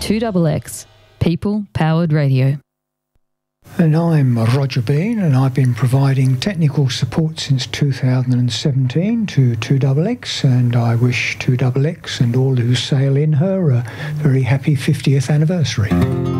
2XX, People Powered Radio. And I'm Roger Bean, and I've been providing technical support since 2017 to 2XX, and I wish 2XX and all who sail in her a very happy 50th anniversary.